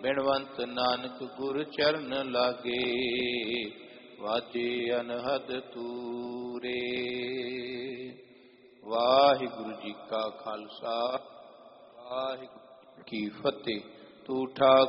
ਬਿਨਵੰਤ ਨਾਨਕ ਗੁਰ ਚਰਨ ਲਾਗੇ, ਵਾਜੇ ਅਨਹਦ ਤੂਰੇ। ਵਾਹਿਗੁਰੂ ਜੀ ਕਾ ਖਾਲਸਾ, ਵਾਹਿਗੁਰੂ ਜੀ ਕੀ ਫਤਿਹ। ਤੂੰ ਠਾਕ